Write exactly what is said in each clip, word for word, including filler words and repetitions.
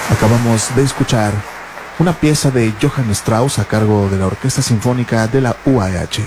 Acabamos de escuchar una pieza de Johann Strauss a cargo de la Orquesta Sinfónica de la U A H.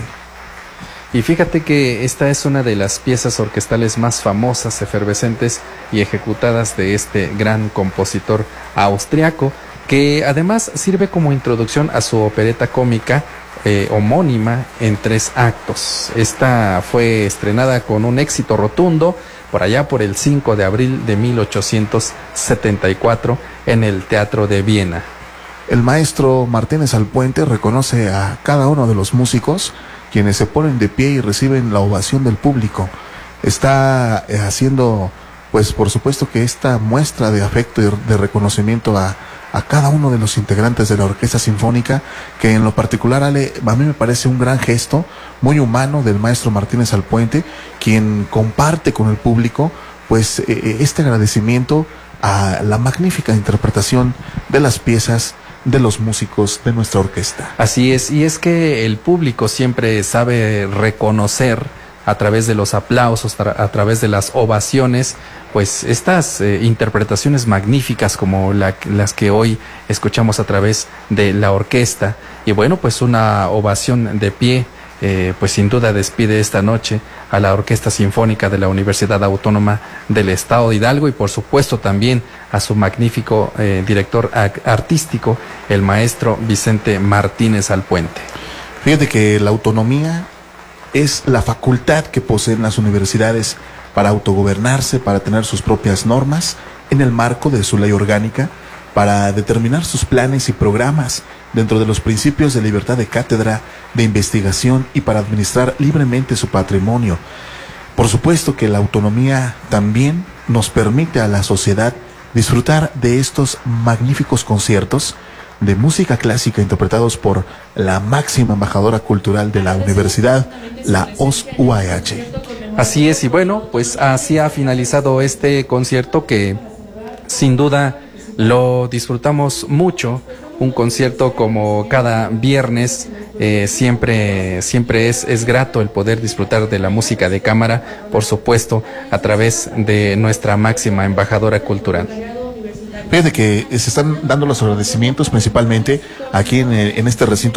Y fíjate que esta es una de las piezas orquestales más famosas, efervescentes y ejecutadas de este gran compositor austriaco, que además sirve como introducción a su opereta cómica eh, homónima en tres actos. Esta fue estrenada con un éxito rotundo por allá por el cinco de abril de mil ochocientos setenta y cuatro en el Teatro de Viena. El maestro Martínez Alpuente reconoce a cada uno de los músicos, quienes se ponen de pie y reciben la ovación del público. Está haciendo, pues por supuesto que esta muestra de afecto y de reconocimiento a, a cada uno de los integrantes de la Orquesta Sinfónica, que en lo particular, Ale, a mí me parece un gran gesto, muy humano del maestro Martínez Alpuente, quien comparte con el público, pues eh, este agradecimiento a la magnífica interpretación de las piezas de los músicos de nuestra orquesta. Así es, y es que el público siempre sabe reconocer a través de los aplausos, a través de las ovaciones, pues estas eh, interpretaciones magníficas como la, las que hoy escuchamos a través de la orquesta. Y bueno, pues una ovación de pie, eh, pues sin duda despide esta noche a la Orquesta Sinfónica de la Universidad Autónoma del Estado de Hidalgo y por supuesto también a su magnífico eh, director artístico, el maestro Vicente Martínez Alpuente. Fíjate que la autonomía es la facultad que poseen las universidades para autogobernarse, para tener sus propias normas en el marco de su ley orgánica, para determinar sus planes y programas dentro de los principios de libertad de cátedra, de investigación y para administrar libremente su patrimonio. Por supuesto que la autonomía también nos permite a la sociedad disfrutar de estos magníficos conciertos de música clásica interpretados por la máxima embajadora cultural de la universidad, la O S U A H. Así es, y bueno, pues así ha finalizado este concierto que sin duda lo disfrutamos mucho. Un concierto como cada viernes, eh, siempre, siempre es, es grato el poder disfrutar de la música de cámara, por supuesto, a través de nuestra máxima embajadora cultural. Fíjate que se están dando los agradecimientos principalmente aquí en, en este recinto